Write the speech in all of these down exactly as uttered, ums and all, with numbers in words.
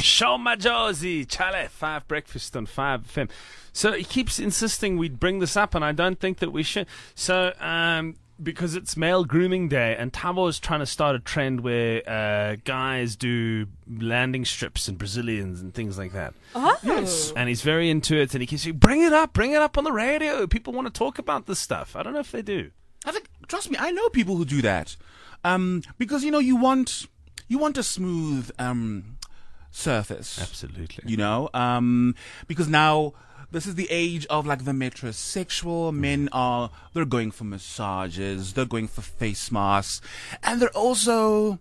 Show Majosi, Chale, five breakfast on five F M. So he keeps insisting we bring this up, and I don't think that we should. So, um, because it's male grooming day, and Thabo is trying to start a trend where uh, guys do landing strips and Brazilians and things like that. Oh. Yes. And he's very into it, and he keeps saying, bring it up, bring it up on the radio. People want to talk about this stuff. I don't know if they do. I think, trust me, I know people who do that. Um, because, you know, you want, you want a smooth, um, surface. Absolutely. You know, um, because now this is the age of like the metrosexual. Men are, they're going for massages, they're going for face masks, and they're also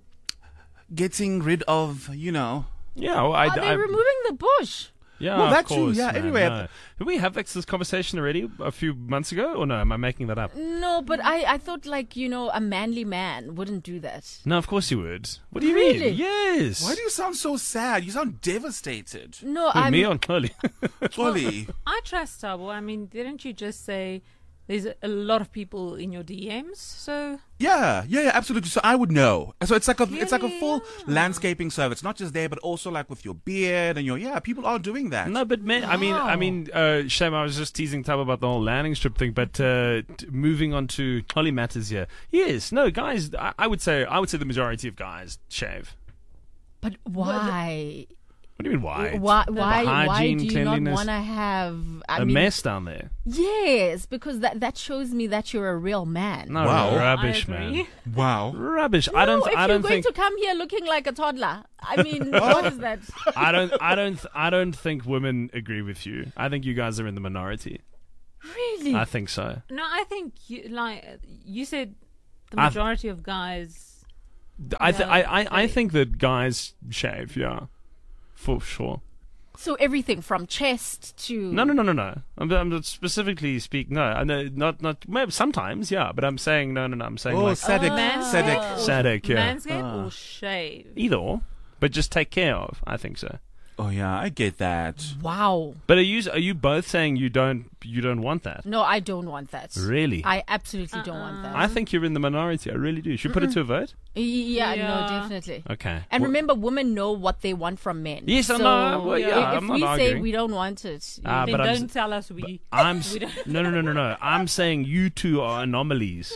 getting rid of, you know. Yeah, well, I, Are they I, removing the bush? Yeah, Well, of that too, course, yeah, man, anyway. no. Did we have this conversation already a few months ago? Or no, am I making that up? No, but I, I thought, like, you know, a manly man wouldn't do that. No, of course you would. What do you Really? mean? Yes. Why do you sound so sad? You sound devastated. No, Who, I'm... me on Chloe? Chloe. I trust Thabo. I mean, didn't you just say there's a, a lot of people in your D Ms? So Yeah, yeah, yeah, absolutely. So I would know. So it's like a, it's like a Yeah, full yeah. landscaping service, not just there, but also like with your beard and your, yeah, people are doing that. No, but man, I mean, I mean, uh, Shem, I was just teasing Tab about the whole landing strip thing, but uh, t- moving on to Holly matters here. Yes, no, guys, I, I would say, I would say the majority of guys shave. But why? What do you mean? Why? Why? Why? Why hygiene, do you not cleanliness, want to have I a mean, mess down there? Yes, because that that shows me that you're a real man. No, Wow. rubbish, I agree. man. Wow. Rubbish. No, I don't. if I you're don't going think. to come here looking like a toddler, I mean, what is that? I don't. I don't. I don't think women agree with you. I think you guys are in the minority. Really? I think so. no, I think you like you said the I- majority of guys. I. Th- Yeah, I. I. I they- think that guys shave. Yeah, for sure. So everything from chest to No, no, no, no, no. I'm, I'm not specifically speak. No, I know not not. Maybe sometimes, yeah. But I'm saying no, no, no. I'm saying Oh, like Sadek. Manscape Sadek. or- Sadek, yeah. Manscape Ah. or shave. either or, but just take care of. I think so. Oh, yeah, I get that. Wow. But are you are you both saying you don't you don't want that? No, I don't want that. Really? I absolutely don't want that. I think you're in the minority. I really do. Should we put it to a vote? yeah, no, Yeah. definitely. Okay. And Well- remember, women know what they want from men. Yes, I so know. Well, yeah, if, I'm if not we say arguing. we don't want it, Ah, Then but I'm don't s- tell us we. I'm s- we don't. no, no, no, no, no. I'm saying you two are anomalies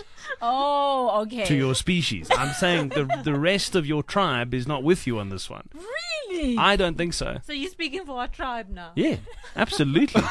oh, okay. to your species. I'm saying the the rest of your tribe is not with you on this one. really? I don't think so. So you're speaking for our tribe now. Yeah, absolutely.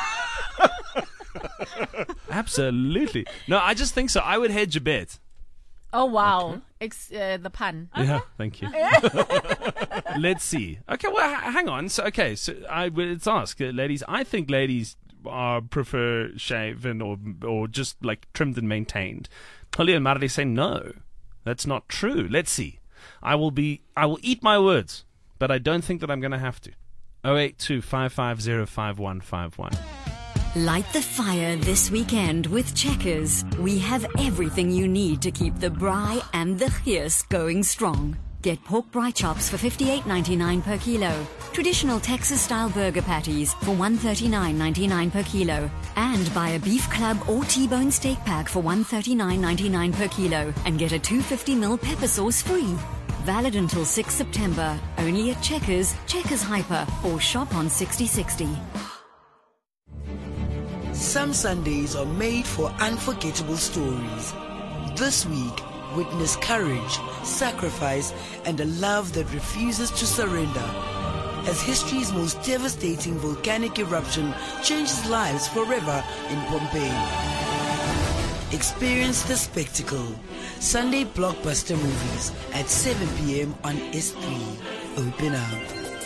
Absolutely. No, I just think so. I would hedge a bet. oh wow, Ex- uh, the pun. Yeah, thank you. Let's see. Okay, well, h- hang on. So, okay, so I let's ask, uh, ladies. I think ladies uh, prefer shaven or or just like trimmed and maintained. Holly and Marley say no. That's not true. Let's see. I will be. I will eat my words, but I don't think that I'm going to have to. oh eight two five five zero five one five one. Light the fire this weekend with Checkers. We have everything you need to keep the braai and the geus going strong. Get pork braai chops for fifty-eight ninety-nine per kilo. Traditional Texas-style burger patties for one thirty-nine ninety-nine per kilo. And buy a beef club or T-bone steak pack for one thirty-nine ninety-nine per kilo and get a two hundred fifty milliliter pepper sauce free. Valid until sixth September. Only at Checkers, Checkers Hyper, or shop on sixty sixty. Some Sundays are made for unforgettable stories. This week, witness courage, sacrifice, and a love that refuses to surrender. As history's most devastating volcanic eruption changes lives forever in Pompeii. Experience the spectacle. Sunday blockbuster movies at seven p.m. on S three. Open up.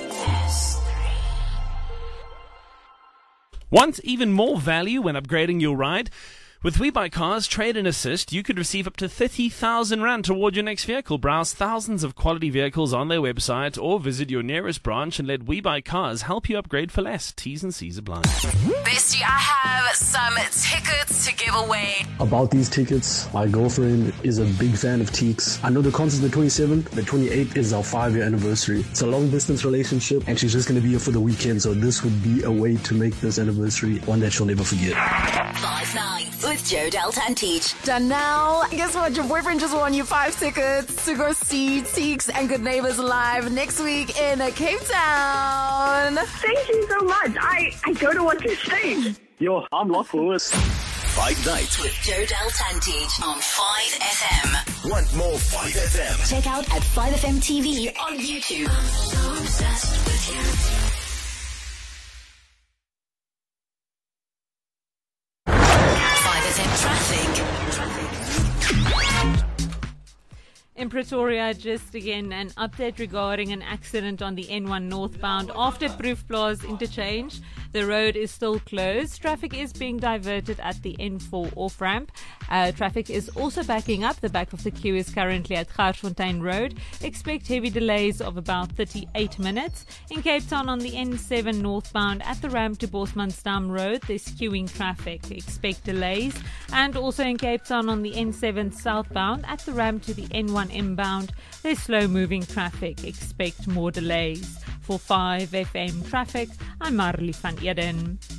Want even more value when upgrading your ride? With WeBuyCars Trade and Assist, you could receive up to thirty thousand rand toward your next vehicle. Browse thousands of quality vehicles on their website or visit your nearest branch and let WeBuyCars help you upgrade for less. T's and C's apply. Bestie, I have some tickets to give away. About these tickets, my girlfriend is a big fan of Teeks. I know the concert's the twenty-seventh, the twenty-eighth is our five-year anniversary. It's a long-distance relationship, and she's just going to be here for the weekend, so this would be a way to make this anniversary one that she'll never forget. Five nine with Joe Deltantich. Done now. Guess what? Your boyfriend just won you five tickets to go see Teeks and Good Neighbors live next week in Cape Town. Thank you so much. I, I don't know what to say. Yo, I'm locked for this. Five Nights With Joe Deltantich on five F M. Want more five F M? Check out at five F M T V on YouTube. I'm so obsessed with you. five F M traffic. In Pretoria, just again an update regarding an accident on the N one northbound after Proof Plaza interchange. The road is still closed. Traffic is being diverted at the N four off-ramp. Uh, traffic is also backing up. The back of the queue is currently at Garsfontein Road. Expect heavy delays of about thirty-eight minutes. In Cape Town on the N seven northbound at the ramp to Bosmansdam Road, there's queuing traffic. Expect delays. And also in Cape Town on the N seven southbound at the ramp to the N one inbound, there's slow-moving traffic. Expect more delays. For five F M Traffic, I'm Marley van Eden.